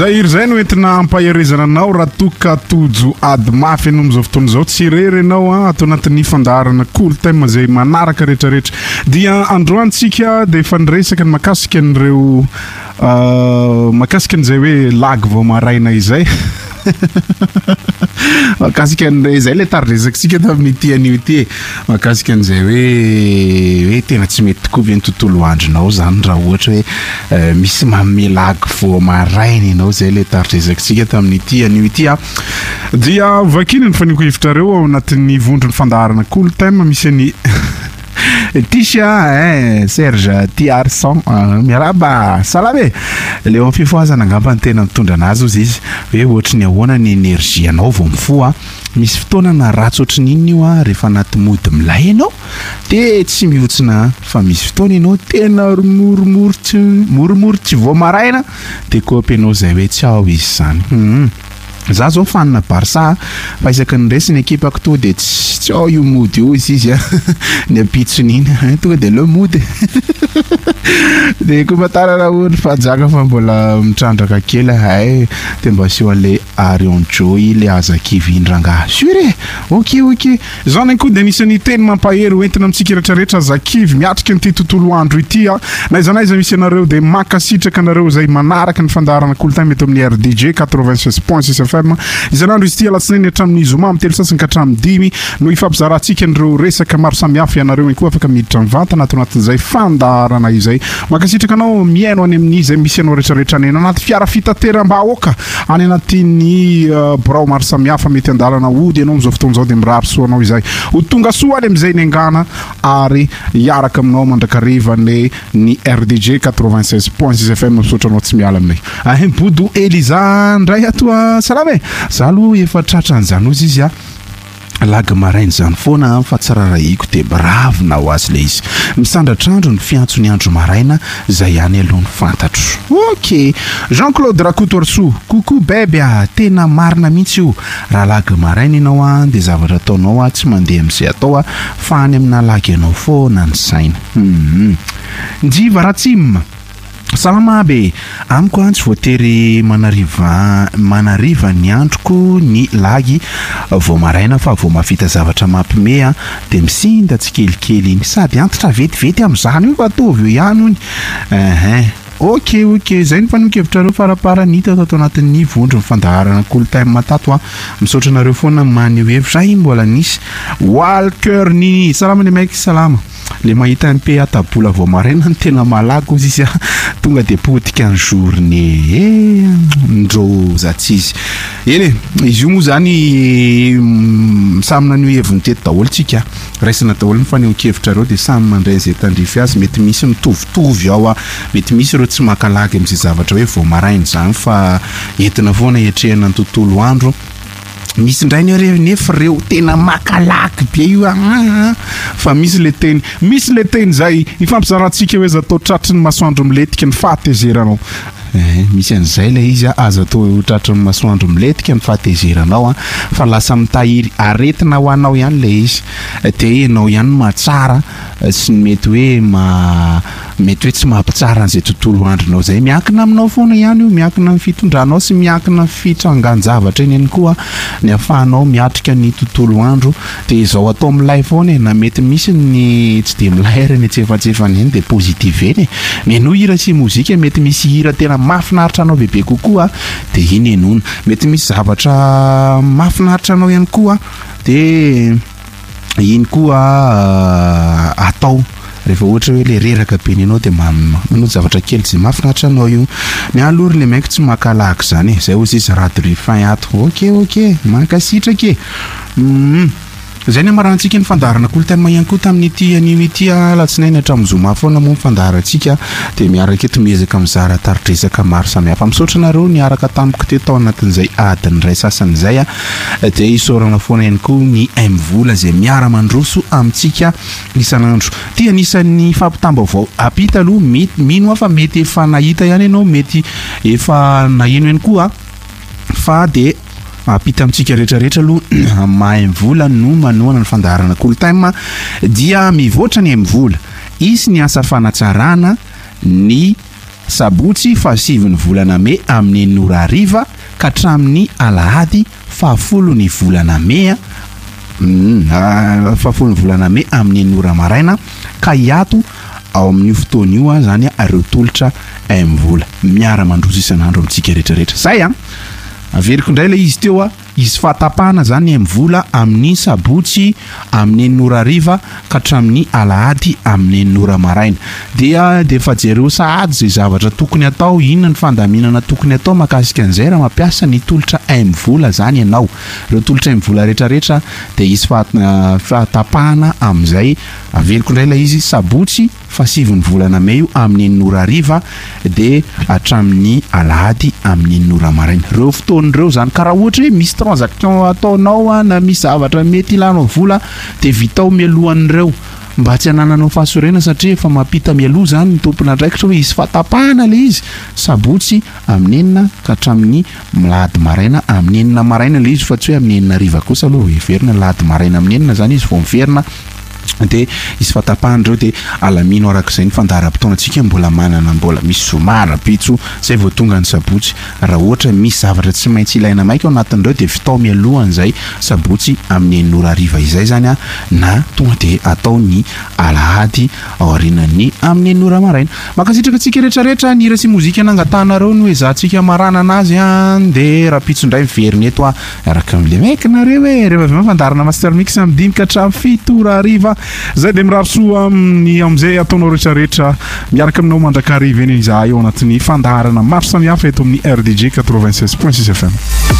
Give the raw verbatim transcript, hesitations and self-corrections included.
Zair zay no entina ampaherezana anao raha toka tojo ady mafy anao am'izao fotoana izao tsy rery anao a ato anatin'ny fandaharana cool time zay manaraka rehetrarehetra dia androantsika dia efa niresaka ny makasika an'ireo makasika an'izay hoe lagy vao maraina izay makasika an'ireo izay le tarizakisika tamin'ity anio ity makasika an'izay hoe hoe tena tsy mety tokoa ve ny tontolo andronao zany raha ohatra hoe misy manome lagy vao maraina ianao zay le tarizakisika tamin'ity anio ity a dia vakina ny faniko hevitrareo ao anatin'ny vondrony fandaharana cool time misy any Tisha eh Serge Tiarson miaraba salame leo fifoazana ngamba tena mitondra nazy izy hoe ohatra ny ahoana ny energie anao vao mifoa misy fotoana na ratsy ohatra n'inny io a rehefa anaty mody milay ianao de tsy mihotsina fa misy fotoana ianao tena moromorotry moromorotry vao maraina de kopenao zay hoe tsy ao izy zany za zao fanina Barça fa isaka ny resy ny ekipako to de tsy ao io mody io izy izy ny apitson'iny tonga de le mody de komatara raha ohatra fa jaka fa mbola mitrandraka kely hay de mba sy le Arion Joy le azakivy indrangah sure ok ok zany koa de anisany teny mampahery hoentina amintsika rehetrarehetra azakivy miatrika n'ity tontolo andro ity a na iza na iza misy anareo de makasitraka anareo zay manaraka ny fandaharana cool time eto amin'ny R D J quatre-vingt-seize point six F M izanandro izy ity alatsinainy hatramin'ny zoma amin'ny telo sasany ka hatramin'ny dimy no ifampizarantsika an'ireo resaka maro samihafa ianareo ihany koa afaka miditra mivantana ato anatin'izay fandaharana izay makasitraka anao miaino any amin'ny izay misy anao rehetrarehetra any anaty fiara fitateram-bahoaka any anatin'ny birao maro samihafa mety andalana ody ianao am'izao fotoana izao de mirary soanao izay ho tonga soa any amin'izay ny angana ary hiaraka aminao mandrakarivan'ny ny R D J quatre-vingt-seize point six F M misaotra anao tsy miala aminay ahembodo Eliza ndray atoa salame zalo efa tratran'izany ozy izy a lagy maraina zany foana fa tsararahiko de bravo na ho azy le izy misandratr'andro ny fiantso ny andro maraina zay ihany aloha ny fantatro ok Jean-Claude Rakotorso coucou bebe a tena marina mihitsy io raha lagy maraina ianao a de zavatra ataonao a tsy mandeha am'izay atao a fa any amina lagy ianao foana ny saina njiva ratsim salama be amiko antsy voatery manariva manariva ny androko ny lagy vao maraina fa vao mafita zavatra mampime a de misinda tsy kelikely iny sady antitra vetivety am'izany io fa atovy io ihany ony ehe ok ok zay ny fanomikevitrareo faraparany hita ato anatin'ny vondro ny fandaharana cool time matato a misaotra anareo foana maneho hevitra zay mbola nisy Walker ny salama le maiky salama le mahita ny pe atabola vao maraina ny tena malago izy tonga de potika ny journée eh ndro zatsy izy eny izy io moa zany samina ny heviny teto daholo tsika raisina daholo ny faneho-kevitrareo de samy mandray zay tandrify azy mety misy mitovitovy ao a mety misy ireo tsy makalagy am'izay zavatra hoe vao maraina zany fa entina foana etrehana ny tontolo andro misy ndray ny nefa reo tena makalaky be io fa misy le teny misy le teny zay ifampizarantsika hoe zatao tratry ny masoandro miletika ny fahatezeranao eh misy an'izay le izy aza atao tratry ny masoandro miletika ny fahatezeranao a fa lasa mitahiry aretina ho anao ihany le izy de enao ihany mahatsara sy mety hoe ma mety hoe tsy mampitsara an'izay tontolo andronao zay miankina aminao foana ihany io miankina amin'ny fitondranao sy miankina fitrangan-javatra eny ihany koa ny afahanao miatrika ny tontolo andro de izao atao milay foana na mety misy ny tsy de milay ary ny tsefatsefany eny de positive eny meno hira sy mozika mety misy hira tena mahafinaritra anao bebe kokoa de iny enona mety misy zavatra mahafinaritra anao ihany koa de iny koa atao rehefa ohatra hoe le reraka be anao de manao zavatra kely zay mahafinaritra anao io ny alory le maiko tsy makalaky zany zay ozy izy rady rifin ato ok ok mankasitraka e zay ny marantsika ny fandaharana cool time ihany koa tamin'ity anio ity alatsinainy hatramin'ny zoma foana moa fandaharantsika de miaraka eto miezaka mizara taritresaka maro samihafa misaotra anareo niaraka tamiko teto ao anatin'izay adiny ray sasany zay a de isorana foana ihany koa ny mvola zay miara mandroso amintsika isanandro ty anisan'ny fampitam-baovao apita aloha mino fa mety efa nahita ihany ianao mety efa nahino ihany koa fa de apita amintsika rehetrarehetra aloha mahay vola no manoana ny fandaharana cool time dia mivoatra ny mvola izy ny asa fanatsarana ny sabotsy fahasivy ny volana May amin'ny enina ariva ka hatramin'ny alahady fahafolo ny volana May fahafolo ny volana May amin'ny enina maraina ka hiato ao amin'ny fotoana io zany ireo tolotra am-vola miara mandroso isan'andro amintsika rehetrarehetra zay a averiko indray ilay izy teo a izy fahatapahana zany am-vola amin'ny sabotsy amin'ny enina ariva ka hatramin'ny alahady amin'ny enina maraina dia de efa jereo sahady zay zavatra tokony atao inona ny fandaminana tokony atao makasika an'izay raha mampiasa ny tolotra am-vola zany ianao ireo tolotra am-vola rehetrarehetra de izy fahatapahana amin'izay averiko indray ilay izy sabotsy fahasivy ny volana May io amin'ny enina ariva de hatramin'ny alahady amin'ny enina maraina ireo fotoan'ireo zany karaha ohatra hoe misy transaction ataonao na misy zavatra mety ilanao vola de vitao mialohan'ireo mba tsy hanananao fahasorena satria efa mampita mialoha zany ny tompona andraikitra hoe izy fatapahana le izy sabotsy amin'ny enina ka hatramin'ny alahady maraina amin'ny enina maraina le izy fa tsy hoe amin'ny enina ariva kosa aloha heverina alahady maraina amin'ny enina zany izy vao miverina de izy fatapahana de alamino arak'izay ny fandaharam-potoanantsika mbola manana mbola misy zomara pitso zay vao tonga ny sabotsy raha ohatra misy zavatra tsy maintsy ilaina maika ao anatin'ireo de vitao mialohan'izay sabotsy amin'ny enina ariva izay zany a na tonga de atao ny alahady aorinan'ny amin'ny enina maraina makasitraka antsika rehetrarehetra ny rasy mozika nangatanareo no hoe zahantsika marana anazy a de raha pitso indray miverina eto a araka am'le maikinareo hoe rehefa avy fandarana master mix amin'ny dimy ka hatramin'ny fito ariva zay de mirarosoa amin'ny am'izay ataonao rehetrarehetra miaraka aminao mandrakariva eny izahay eo anatin'ny fandaharana maro samihafa eto amin'ny R D J quatre-vingt-seize point six F M.